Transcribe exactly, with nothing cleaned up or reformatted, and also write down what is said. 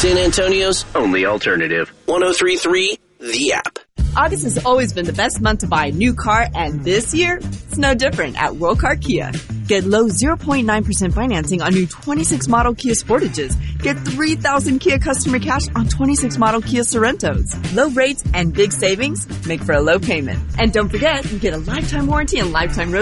San Antonio's only alternative. one oh three point three The App. August has always been the best month to buy a new car, and this year, it's no different at World Car Kia. Get low zero point nine percent financing on new twenty-six model Kia Sportages. Get three thousand Kia customer cash on twenty-six model Kia Sorrentos. Low rates and big savings make for a low payment. And don't forget, you get a lifetime warranty and lifetime road